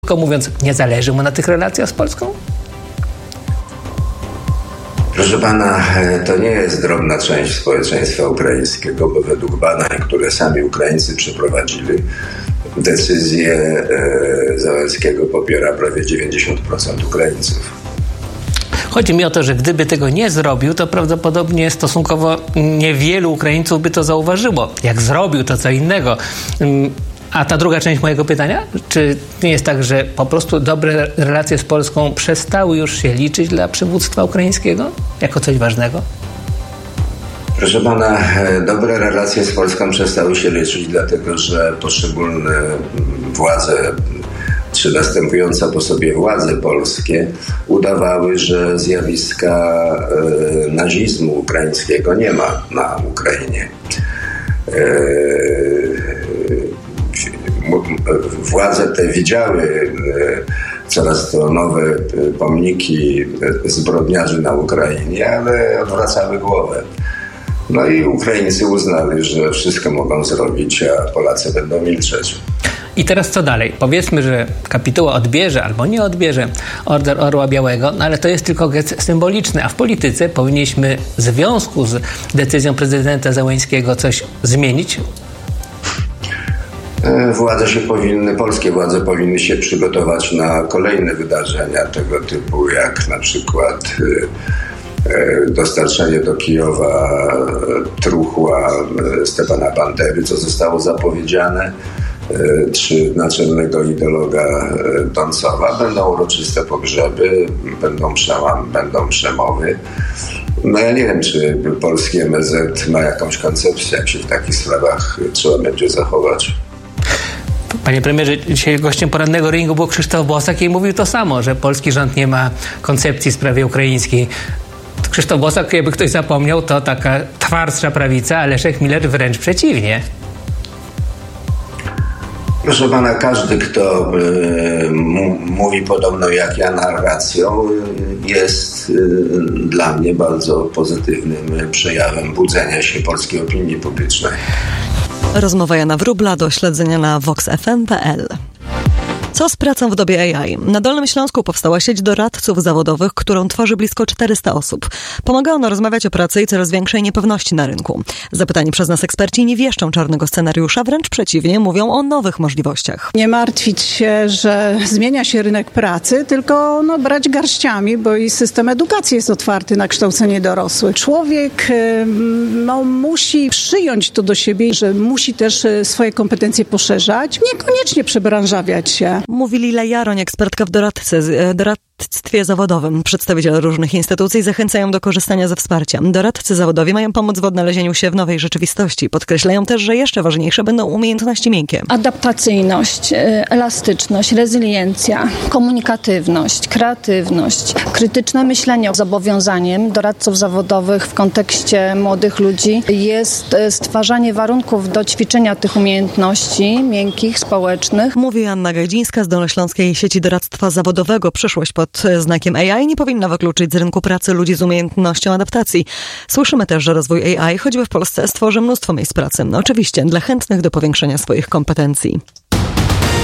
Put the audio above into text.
krótko mówiąc, nie zależy mu na tych relacjach z Polską? Proszę pana, to nie jest drobna część społeczeństwa ukraińskiego, bo według badań, które sami Ukraińcy przeprowadzili, decyzję Załęckiego popiera prawie 90% Ukraińców. Chodzi mi o to, że gdyby tego nie zrobił, to prawdopodobnie stosunkowo niewielu Ukraińców by to zauważyło. Jak zrobił, to co innego. A ta druga część mojego pytania? Czy nie jest tak, że po prostu dobre relacje z Polską przestały już się liczyć dla przywództwa ukraińskiego jako coś ważnego? Proszę pana, dobre relacje z Polską przestały się liczyć, dlatego że poszczególne władze czy następujące po sobie władze polskie udawały, że zjawiska nazizmu ukraińskiego nie ma na Ukrainie. Władze te widziały coraz to nowe pomniki zbrodniarzy na Ukrainie, ale odwracały głowę. No i Ukraińcy uznali, że wszystko mogą zrobić, a Polacy będą milczeć. I teraz co dalej? Powiedzmy, że kapituła odbierze albo nie odbierze Order Orła Białego, no ale to jest tylko gest symboliczny, a w polityce powinniśmy w związku z decyzją prezydenta Załęckiego coś zmienić? Polskie władze powinny się przygotować na kolejne wydarzenia tego typu, jak na przykład dostarczenie do Kijowa truchła Stepana Bandery, co zostało zapowiedziane, czy naczelnego ideologa Doncowa. Będą uroczyste pogrzeby, będą przemowy. No ja nie wiem, czy polski MSZ ma jakąś koncepcję, jak się w takich sprawach trzeba będzie zachować. Panie premierze, dzisiaj gościem porannego ringu był Krzysztof Bosak i mówił to samo, że polski rząd nie ma koncepcji w sprawie ukraińskiej. Krzysztof Bosak, jakby ktoś zapomniał, to taka twardsza prawica, a Leszek Miller wręcz przeciwnie. Proszę pana, każdy, kto mówi podobną jak ja narracją, jest dla mnie bardzo pozytywnym przejawem budzenia się polskiej opinii publicznej. Rozmowa Jana Wróbla do śledzenia na voxfm.pl. Co z pracą w dobie AI? Na Dolnym Śląsku powstała sieć doradców zawodowych, którą tworzy blisko 400 osób. Pomaga ona rozmawiać o pracy i coraz większej niepewności na rynku. Zapytani przez nas eksperci nie wieszczą czarnego scenariusza, wręcz przeciwnie, mówią o nowych możliwościach. Nie martwić się, że zmienia się rynek pracy, tylko brać garściami, bo i system edukacji jest otwarty na kształcenie dorosłych. Człowiek musi przyjąć to do siebie, że musi też swoje kompetencje poszerzać, niekoniecznie przebranżawiać się. Mówi Lila Jaroń, ekspertka w doradztwie zawodowym. Przedstawiciele różnych instytucji zachęcają do korzystania ze wsparcia. Doradcy zawodowi mają pomóc w odnalezieniu się w nowej rzeczywistości. Podkreślają też, że jeszcze ważniejsze będą umiejętności miękkie. Adaptacyjność, elastyczność, rezyliencja, komunikatywność, kreatywność, krytyczne myślenie. Zobowiązaniem doradców zawodowych w kontekście młodych ludzi jest stwarzanie warunków do ćwiczenia tych umiejętności miękkich, społecznych. Mówi Anna Gajdzińska z Dolnośląskiej Sieci Doradztwa Zawodowego. Przyszłość pod znakiem AI nie powinna wykluczyć z rynku pracy ludzi z umiejętnością adaptacji. Słyszymy też, że rozwój AI, choćby w Polsce, stworzy mnóstwo miejsc pracy. Oczywiście dla chętnych do powiększenia swoich kompetencji.